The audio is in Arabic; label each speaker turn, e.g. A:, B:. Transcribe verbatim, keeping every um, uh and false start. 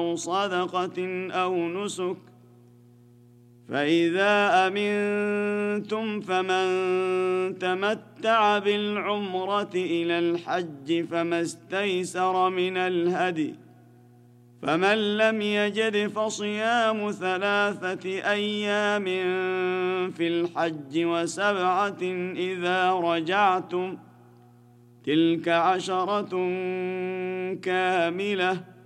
A: صدقة أو نسك فإذا أمنتم فمن تمتع بالعمرة إلى الحج فما استيسر من الهدي فمن لم يجد فصيام ثلاثة أيام في الحج وسبعة إذا رجعتم تلك عشرة كاملة